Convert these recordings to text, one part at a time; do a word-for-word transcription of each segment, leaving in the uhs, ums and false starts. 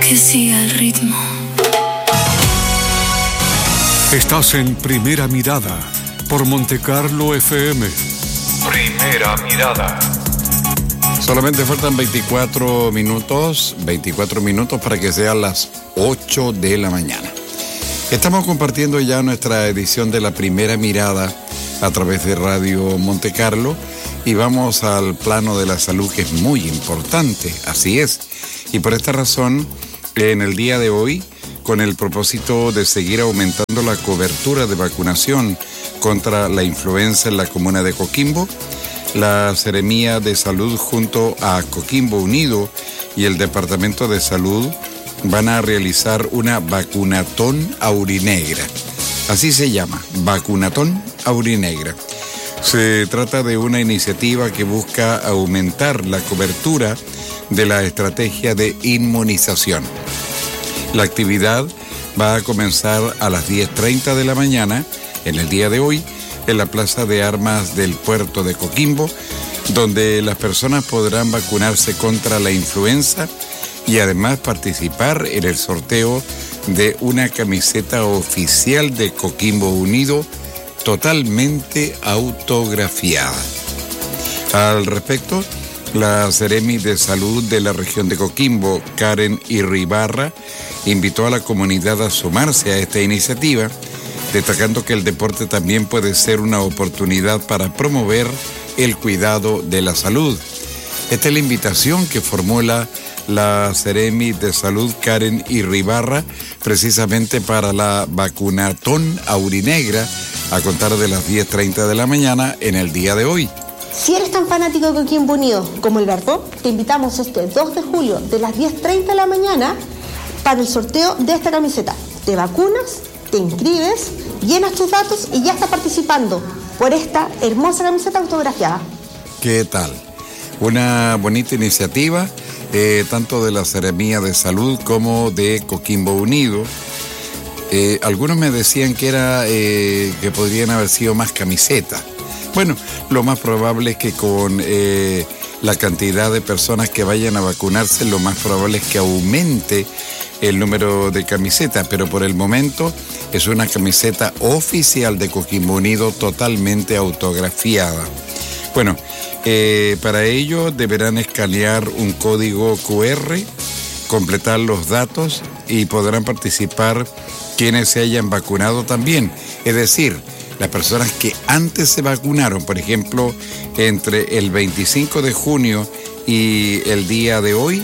que siga el ritmo. Estás en Primera Mirada por Montecarlo F M. Primera Mirada. Solamente faltan veinticuatro minutos, veinticuatro minutos para que sean las ocho de la mañana. Estamos compartiendo ya nuestra edición de la Primera Mirada a través de Radio Montecarlo y vamos al plano de la salud, que es muy importante, así es. Y por esta razón, en el día de hoy, con el propósito de seguir aumentando la cobertura de vacunación contra la influenza en la comuna de Coquimbo, la Seremía de Salud junto a Coquimbo Unido y el Departamento de Salud van a realizar una vacunatón aurinegra. Así se llama, vacunatón aurinegra. Se trata de una iniciativa que busca aumentar la cobertura de la estrategia de inmunización. La actividad va a comenzar a las diez treinta de la mañana, en el día de hoy, en la Plaza de Armas del Puerto de Coquimbo, donde las personas podrán vacunarse contra la influenza y además participar en el sorteo de una camiseta oficial de Coquimbo Unido totalmente autografiada. Al respecto, la Seremi de Salud de la región de Coquimbo, Karen Irribarra, invitó a la comunidad a sumarse a esta iniciativa, destacando que el deporte también puede ser una oportunidad para promover el cuidado de la salud. Esta es la invitación que formula la Seremi de Salud Karen Irribarra precisamente para la vacunatón aurinegra a contar de las diez treinta de la mañana en el día de hoy. Si eres tan fanático de Coquimbo Unido como el Verbo, te invitamos este dos de julio de las diez treinta de la mañana para el sorteo de esta camiseta. Te vacunas, te inscribes, llenas tus datos y ya estás participando por esta hermosa camiseta autografiada. ¿Qué tal? Una bonita iniciativa, eh, tanto de la Seremía de Salud como de Coquimbo Unido. Eh, algunos me decían que era eh, que podrían haber sido más camisetas. Bueno, lo más probable es que con eh, la cantidad de personas que vayan a vacunarse, lo más probable es que aumente el número de camisetas, pero por el momento es una camiseta oficial de Coquimbo Unido totalmente autografiada. Bueno, eh, para ello deberán escanear un código cu erre, completar los datos y podrán participar quienes se hayan vacunado también. Es decir, las personas que antes se vacunaron, por ejemplo, entre el veinticinco de junio y el día de hoy,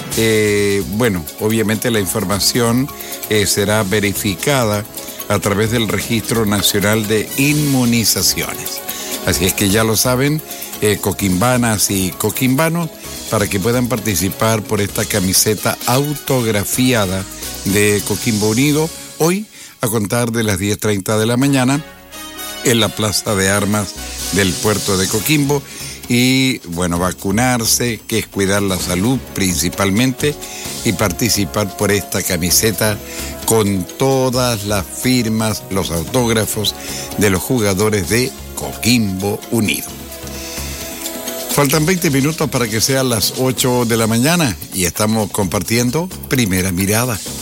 eh, bueno, obviamente la información eh, será verificada a través del Registro Nacional de Inmunizaciones. Así es que ya lo saben, eh, coquimbanas y coquimbanos, para que puedan participar por esta camiseta autografiada de Coquimbo Unido, hoy a contar de las diez treinta de la mañana, en la Plaza de Armas del Puerto de Coquimbo. Y bueno, vacunarse, que es cuidar la salud principalmente, y participar por esta camiseta con todas las firmas, los autógrafos de los jugadores de Coquimbo Unido. Faltan veinte minutos para que sean las ocho de la mañana y estamos compartiendo Primera Mirada.